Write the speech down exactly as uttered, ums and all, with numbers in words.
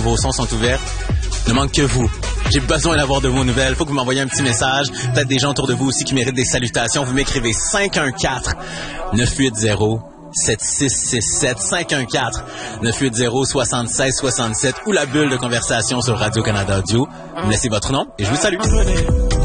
sons sont ouvertes. Ne manque que vous. J'ai besoin d'avoir de vos nouvelles. Faut que vous m'envoyiez un petit message. Peut-être des gens autour de vous aussi qui méritent des salutations. Vous m'écrivez cinq un quatre neuf huit zéro sept six six sept cinq un quatre neuf huit zéro sept six six sept ou la bulle de conversation sur Radio-Canada Audio. Vous me laissez votre nom et je vous salue.